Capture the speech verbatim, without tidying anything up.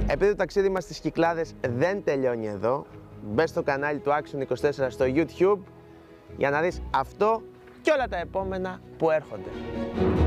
Επειδή το ταξίδι μας στις Κυκλάδες δεν τελειώνει εδώ, μπες στο κανάλι του Action είκοσι τέσσερα στο YouTube για να δεις αυτό και όλα τα επόμενα που έρχονται.